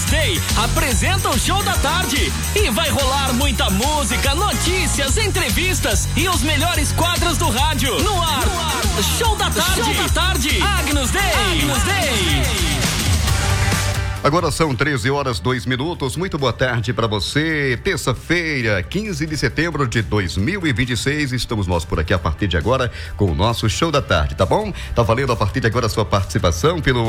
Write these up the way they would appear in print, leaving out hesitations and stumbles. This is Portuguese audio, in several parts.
Day apresenta o Show da Tarde. E vai rolar muita música, notícias, entrevistas e os melhores quadros do rádio. No ar. Show da Tarde. Show da Tarde. Agnus Day. Agora são 13h02. Muito boa tarde para você. Terça-feira, 15 de setembro de 2026. Estamos nós por aqui a partir de agora com o nosso Show da Tarde, tá bom? Tá valendo a partir de agora a sua participação pelo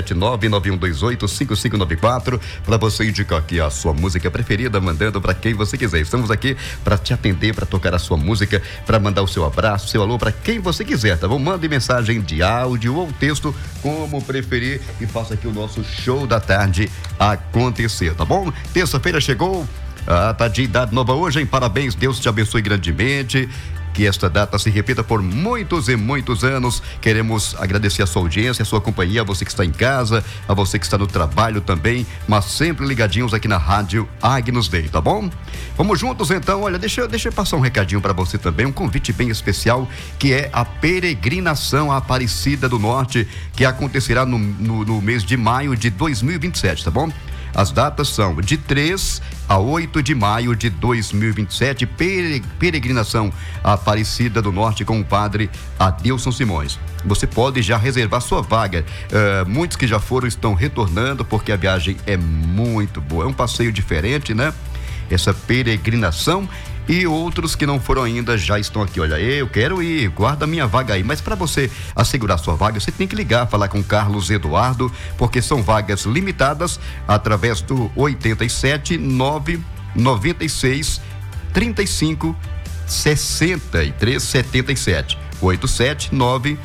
879-9128-5594 para você indicar aqui a sua música preferida, mandando para quem você quiser. Estamos aqui para te atender, para tocar a sua música, para mandar o seu abraço, seu alô para quem você quiser, tá bom? Mande mensagem de áudio ou texto, como preferir, e faça aqui o nosso Show da Tarde acontecer, tá bom? Terça-feira chegou, tá de idade nova hoje, hein? Parabéns, Deus te abençoe grandemente, que esta data se repita por muitos e muitos anos. Queremos agradecer a sua audiência, a sua companhia, a você que está em casa, a você que está no trabalho também, mas sempre ligadinhos aqui na Rádio Agnus Day, tá bom? Vamos juntos então. Olha, deixa eu passar um recadinho para você também, um convite bem especial, que é a peregrinação à Aparecida do Norte, que acontecerá no mês de maio de 2027, tá bom? As datas são de 3 a 8 de maio de 2027, peregrinação à Aparecida do Norte com o padre Adilson Simões. Você pode já reservar sua vaga. Muitos que já foram estão retornando porque a viagem é muito boa. É um passeio diferente, né? Essa peregrinação. E outros que não foram ainda já estão aqui. Olha, eu quero ir, guarda minha vaga aí. Mas para você assegurar sua vaga, você tem que ligar, falar com Carlos Eduardo, porque são vagas limitadas, através do 87 996 35 63 77. 879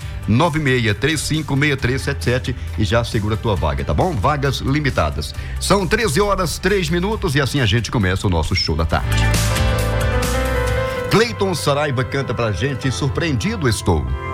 96356377 e já assegura a tua vaga, tá bom? Vagas limitadas. São 13h03 e assim a gente começa o nosso Show da Tarde. Cleiton Saraiva canta pra gente, Surpreendido Estou.